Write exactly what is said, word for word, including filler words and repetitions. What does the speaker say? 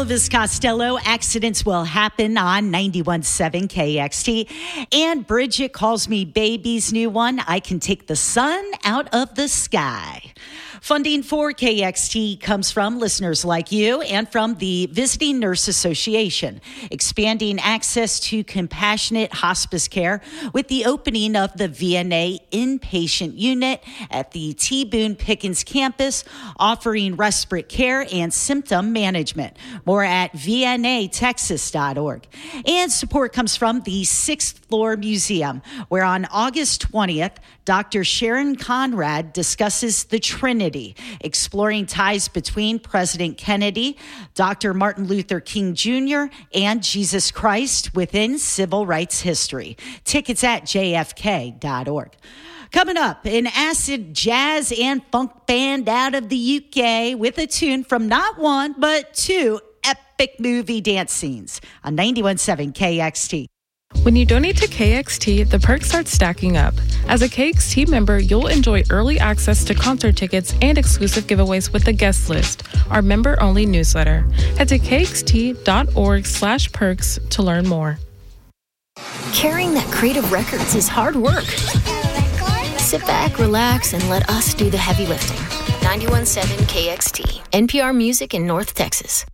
Elvis Costello, accidents will happen on ninety-one point seven K X T. And Bridget calls me baby's new one, I Can Take the Sun Out of the Sky. Funding for K X T comes from listeners like you and from the Visiting Nurse Association, expanding access to compassionate hospice care with the opening of the V N A inpatient unit at the T. Boone Pickens campus, offering respite care and symptom management. More at V N A Texas dot org. And support comes from the Sixth Floor Museum, where on August twentieth, Doctor Sharon Conrad discusses the Trinity, exploring ties between President Kennedy, Doctor Martin Luther King Junior, and Jesus Christ within civil rights history. Tickets at J F K dot org. Coming up, an acid jazz and funk band out of the U K with a tune from not one, but two epic movie dance scenes on ninety-one point seven K X T. When you donate to K X T, the perks start stacking up. As a K X T member, you'll enjoy early access to concert tickets and exclusive giveaways with the guest list, our member-only newsletter. Head to K X T dot org slash perks to learn more. Carrying that crate of records is hard work. Sit back, relax, and let us do the heavy lifting. ninety-one point seven K X T, N P R Music in North Texas.